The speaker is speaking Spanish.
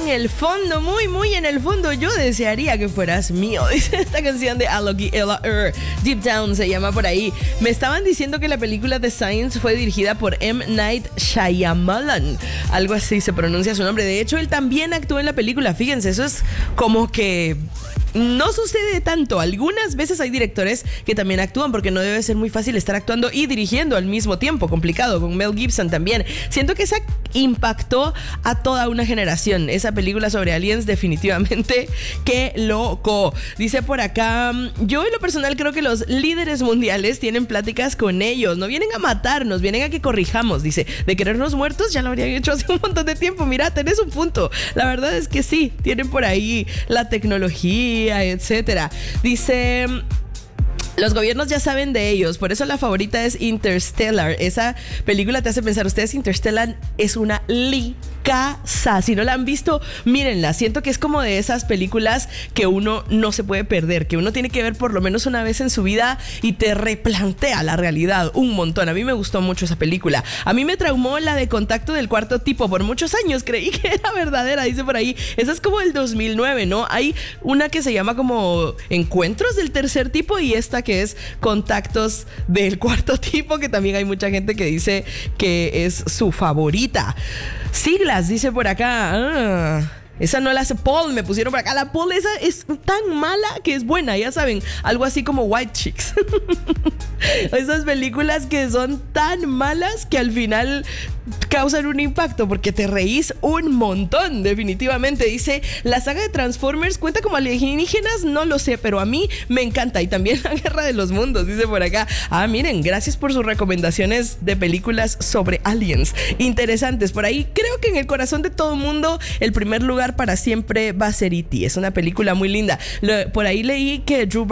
en el fondo, muy en el fondo, yo desearía que fueras mío. Dice esta canción de Alok y Ella Deep Down se llama por ahí. Me estaban diciendo que la película The Signs fue dirigida por M. Night Shyamalan. Algo así se pronuncia su nombre. De hecho, él también actuó en la película. Fíjense, eso es como que no sucede tanto. Algunas veces hay directores que también actúan porque no debe ser muy fácil estar actuando y dirigiendo al mismo tiempo. Complicado, con Mel Gibson también. Siento que esa impactó a toda una generación. Esa película sobre aliens definitivamente qué loco. Dice por acá, yo en lo personal creo que los líderes mundiales tienen pláticas con ellos. No vienen a matarnos, vienen a que corrijamos. Dice, de querernos muertos ya lo habrían hecho hace un montón de tiempo. Mira, tenés un punto. La verdad es que sí, tienen por ahí la tecnología, etcétera. Dice, los gobiernos ya saben de ellos, por eso la favorita es Interstellar. Esa película te hace pensar, ustedes, Interstellar es una casa. Si no la han visto, mírenla. Siento que es como de esas películas que uno no se puede perder, que uno tiene que ver por lo menos una vez en su vida y te replantea la realidad un montón. A mí me gustó mucho esa película. A mí me traumó la de Contacto del Cuarto Tipo. Por muchos años creí que era verdadera, dice por ahí. Esa es como del 2009, ¿no? Hay una que se llama como Encuentros del Tercer Tipo y esta que es Contactos del Cuarto Tipo, que también hay mucha gente que dice que es su favorita. Siglas, dice por acá. Esa no la hace Paul, me pusieron por acá. La Paul esa es tan mala que es buena, ya saben. Algo así como White Chicks. Esas películas que son tan malas que al final causan un impacto porque te reís un montón, definitivamente. Dice, la saga de Transformers cuenta como alienígenas, no lo sé, pero a mí me encanta. Y también La Guerra de los Mundos, dice por acá. Miren, gracias por sus recomendaciones de películas sobre aliens interesantes. Por ahí creo que en el corazón de todo mundo el primer lugar para siempre va a ser E.T. Es una película muy linda. Por ahí leí que Drew